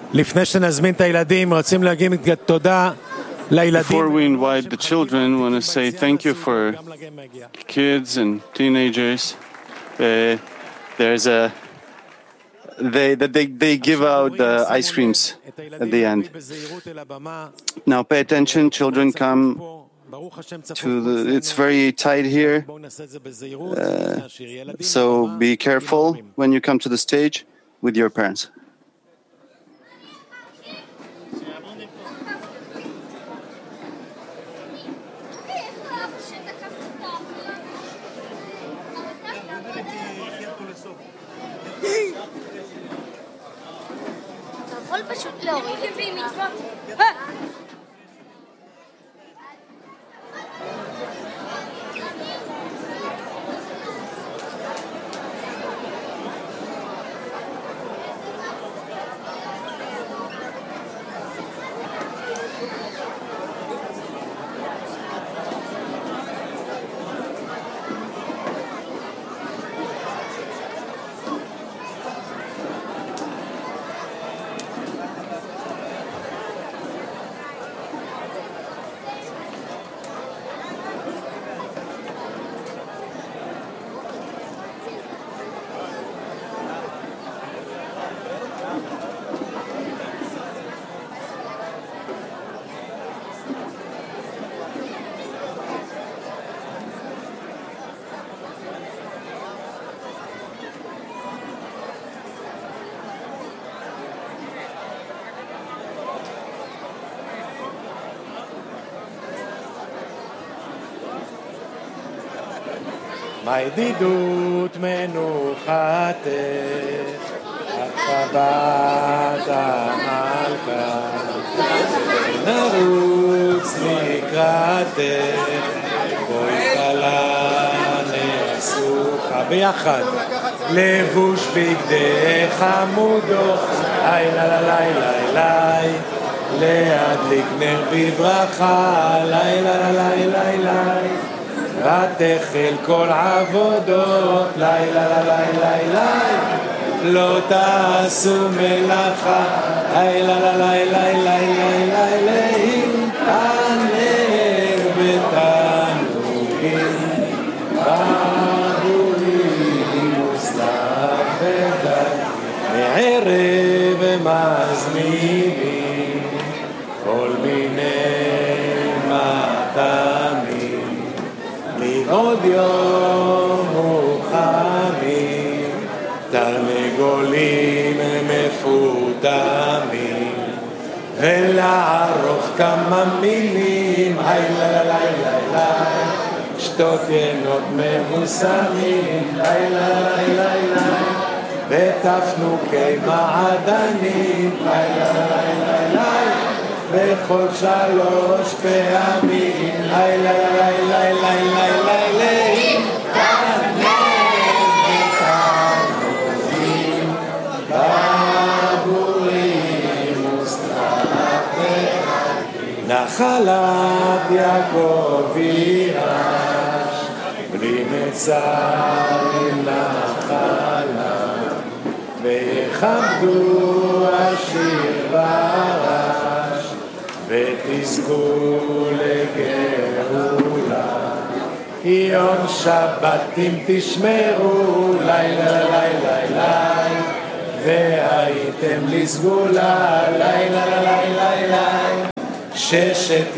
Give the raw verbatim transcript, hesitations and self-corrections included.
לפני שנזמין את הילדים, רוצים להגיד תודה לילדים. Before we invite the children, we want to say thank you for kids and teenagers. Uh, there's a they that they, they give out the ice creams at the end. Now pay attention, children, come to the, it's very tight here, uh, so be careful when you come to the stage with your parents. מהידידות מנוחתך, הרחבת המלכה, נרוץ לקראתך, בואי חלה נעשוכה ביחד, לבוש בגדי חמודו, איי לה לה לי לי לי, להדליק נר בברכה, לי לה לה לי לי לי, ותחל כל עבודות, לילה לילה לילה, לא תעשו מלאכה, לילה לילה לילה לילה, תענג בתענוגים, בעבורים מוסלח ודי, מערב מזמינים, כל מיני מטעמים, עוד יום מוכנים, תרנגולים מפותמים, ולערוך כמה מילים, היי לילה לילה לילה, שתות ינות מבוסמים, לילה לילה לילה, ותפנוקי מעדנים, לילה לילה לילה, בכל שלוש פעמים, לילה לילה לילה לילה, תענג בתענוגים, בעבורים מוסלח וחגים, נחלת יעקב יירש, בלי מצרים נחלה, ויכבדו השיר ברש, ותזכו לגאולה, יום שבתים תשמרו, לילה לילה לילה, והייתם לסגולה, לילה לילה לילה, ששת